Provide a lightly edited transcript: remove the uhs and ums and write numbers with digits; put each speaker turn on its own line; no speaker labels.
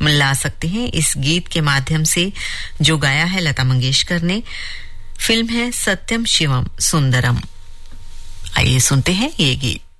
ला सकते हैं इस गीत के माध्यम से, जो गाया है लता मंगेशकर ने। फिल्म है सत्यम शिवम सुंदरम। आइए सुनते हैं ये गीत।